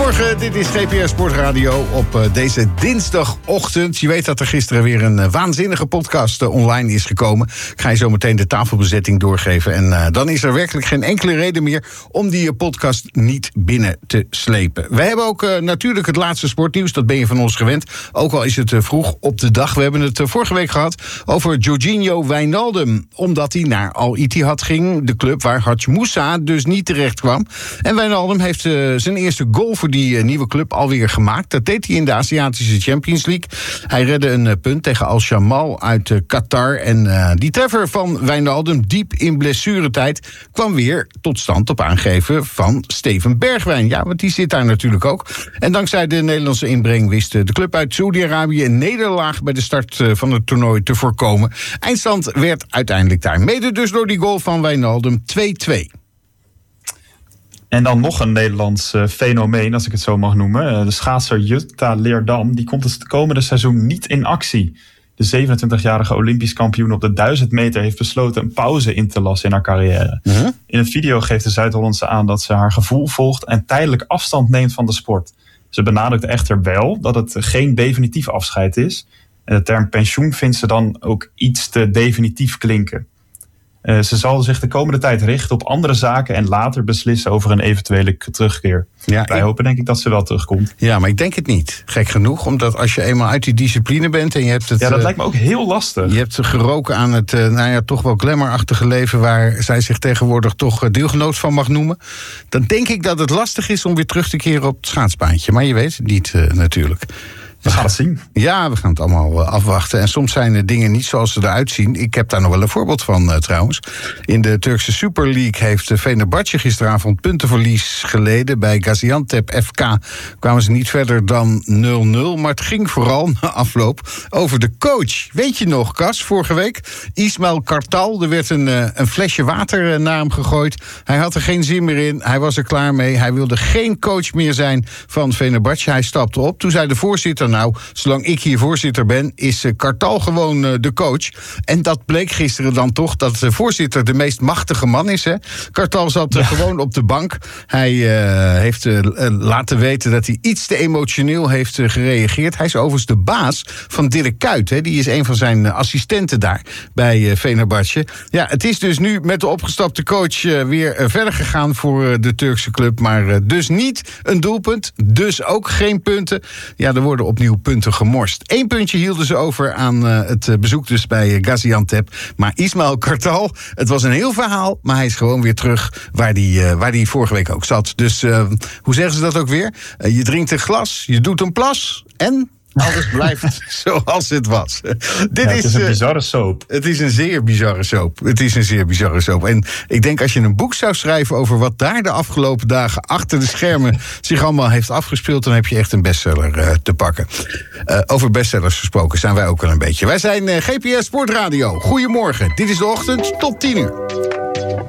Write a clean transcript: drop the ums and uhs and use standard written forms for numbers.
Goedemorgen, dit is GPS Sportradio op deze dinsdagochtend. Je weet dat er gisteren weer een waanzinnige podcast online is gekomen. Ik ga je zo meteen de tafelbezetting doorgeven. En dan is er werkelijk geen enkele reden meer om die podcast niet binnen te slepen. We hebben ook natuurlijk het laatste sportnieuws, dat ben je van ons gewend. Ook al is het vroeg op de dag. We hebben het vorige week gehad over Georginio Wijnaldum. Omdat hij naar Al Ittihad ging, de club waar Hadj Moussa dus niet terecht kwam. En Wijnaldum heeft zijn eerste goal voor die nieuwe club alweer gemaakt. Dat deed hij in de Aziatische Champions League. Hij redde een punt tegen Al Shamal uit Qatar. En die treffer van Wijnaldum, diep in blessuretijd, kwam weer tot stand op aangeven van Steven Bergwijn. Ja, want die zit daar natuurlijk ook. En dankzij de Nederlandse inbreng wist de club uit Saoedi-Arabië een nederlaag bij de start van het toernooi te voorkomen. Eindstand werd uiteindelijk daar mede dus door die goal van Wijnaldum 2-2. En dan nog een Nederlands fenomeen, als ik het zo mag noemen. De schaatser Jutta Leerdam, die komt het komende seizoen niet in actie. De 27-jarige Olympisch kampioen op de 1000 meter heeft besloten een pauze in te lassen in haar carrière. Uh-huh. In een video geeft de Zuid-Hollandse aan dat ze haar gevoel volgt en tijdelijk afstand neemt van de sport. Ze benadrukt echter wel dat het geen definitief afscheid is. En de term pensioen vindt ze dan ook iets te definitief klinken. Ze zal zich de komende tijd richten op andere zaken en later beslissen over een eventuele terugkeer. Ja, wij hopen denk ik dat ze wel terugkomt. Ja, maar ik denk het niet. Gek genoeg, omdat als je eenmaal uit die discipline bent en je hebt het... Ja, dat lijkt me ook heel lastig. Je hebt geroken aan het toch wel glamourachtige leven waar zij zich tegenwoordig toch deelgenoot van mag noemen. Dan denk ik dat het lastig is om weer terug te keren op het schaatsbaantje. Maar je weet het niet natuurlijk. We gaan het zien. Ja, we gaan het allemaal afwachten. En soms zijn de dingen niet zoals ze eruit zien. Ik heb daar nog wel een voorbeeld van trouwens. In de Turkse Super League heeft Fenerbahçe gisteravond puntenverlies geleden. Bij Gaziantep FK kwamen ze niet verder dan 0-0. Maar het ging vooral na afloop over de coach. Weet je nog, Cas, vorige week? Ismail Kartal, er werd een flesje water naar hem gegooid. Hij had er geen zin meer in. Hij was er klaar mee. Hij wilde geen coach meer zijn van Fenerbahçe. Hij stapte op. Toen zei de voorzitter: nou, zolang ik hier voorzitter ben, is Kartal gewoon de coach. En dat bleek gisteren dan toch, dat de voorzitter de meest machtige man is. Hè? Kartal zat gewoon op de bank. Hij heeft laten weten dat hij iets te emotioneel heeft gereageerd. Hij is overigens de baas van Dirk Kuyt. Hè? Die is een van zijn assistenten daar bij Fenerbahçe. Ja, het is dus nu met de opgestapte coach weer verder gegaan voor de Turkse club. Maar dus niet een doelpunt, dus ook geen punten. Ja, er worden opnieuw punten gemorst. 1 puntje hielden ze over aan het bezoek dus bij Gaziantep. Maar Ismail Kartal, het was een heel verhaal, maar hij is gewoon weer terug waar die vorige week ook zat. Dus hoe zeggen ze dat ook weer? Je drinkt een glas, je doet een plas en alles blijft zoals het was. Het is een bizarre soap. Het is een zeer bizarre soap. En ik denk als je een boek zou schrijven over wat daar de afgelopen dagen achter de schermen zich allemaal heeft afgespeeld, dan heb je echt een bestseller te pakken. Over bestsellers gesproken zijn wij ook wel een beetje. Wij zijn GPS Sportradio. Goedemorgen. Dit is de ochtend tot 10 uur.